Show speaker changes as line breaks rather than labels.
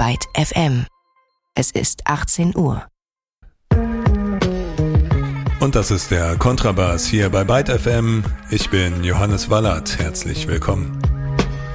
Byte FM. Es ist 18 Uhr.
Und das ist der Kontrabass hier bei Byte FM. Ich bin Johannes Wallert. Herzlich willkommen.